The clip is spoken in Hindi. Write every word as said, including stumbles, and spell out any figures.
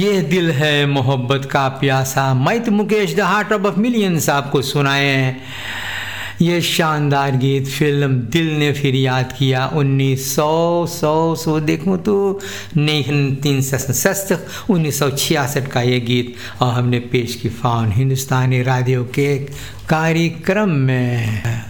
ये दिल है मोहब्बत का प्यासा, मैं Mukesh the heart of millions आपको सुनाए हैं। ये शानदार गीत फिल्म दिल ने फिर याद किया उन्नीस सौ सौ सौ देखूँ तो तीन सौ उन्नीस सौ छियासठ का ये गीत, और हमने पेश की फाउन हिंदुस्तानी रेडियो के कार्यक्रम में।